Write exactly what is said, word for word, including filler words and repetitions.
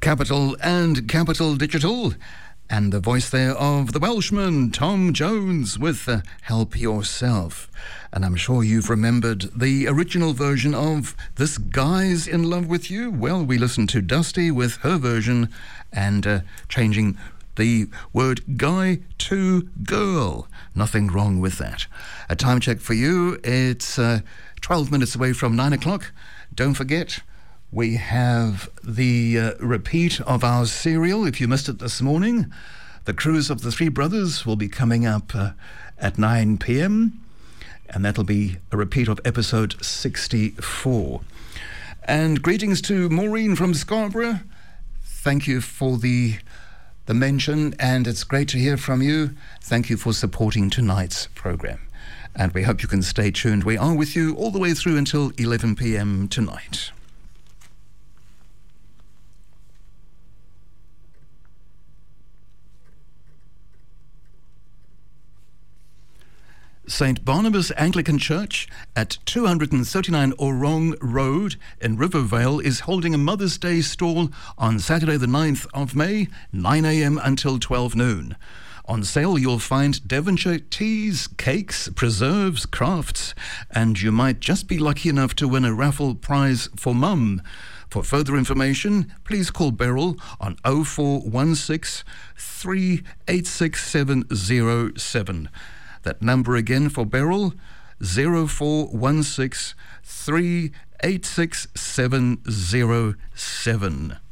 Capital and Capital Digital. And the voice there of the Welshman, Tom Jones, with uh, Help Yourself. And I'm sure you've remembered the original version of This Guy's in Love with You. Well, we listened to Dusty with her version and uh, changing the word guy to girl. Nothing wrong with that. A time check for you. It's uh, twelve minutes away from nine o'clock. Don't forget, we have the uh, repeat of our serial. If you missed it this morning, The Cruise of the Three Brothers will be coming up uh, at nine p.m. And that'll be a repeat of episode sixty-four. And greetings to Maureen from Scarborough. Thank you for the the mention, and it's great to hear from you. Thank you for supporting tonight's program. And we hope you can stay tuned. We are with you all the way through until eleven p.m. tonight. Saint Barnabas Anglican Church at two thirty-nine Orong Road in Rivervale is holding a Mother's Day stall on Saturday the ninth of May, nine a.m. until twelve noon. On sale you'll find Devonshire teas, cakes, preserves, crafts, and you might just be lucky enough to win a raffle prize for Mum. For further information, please call Beryl on oh four one six, three eight six seven oh seven. That number again for Beryl, oh four one six, three eight six seven oh seven.